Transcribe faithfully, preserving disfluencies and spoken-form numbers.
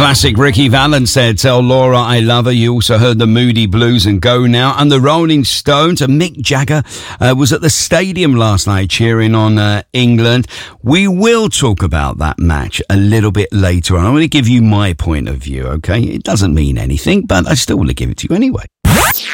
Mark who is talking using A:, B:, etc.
A: Classic Ricky Valens said, "Tell Laura I love her." You also heard the Moody Blues and Go Now. And the Rolling Stones and Mick Jagger uh, was at the stadium last night cheering on uh, England. We will talk about that match a little bit later on. I'm going to give you my point of view, okay? It doesn't mean anything, but I still want to give it to you anyway.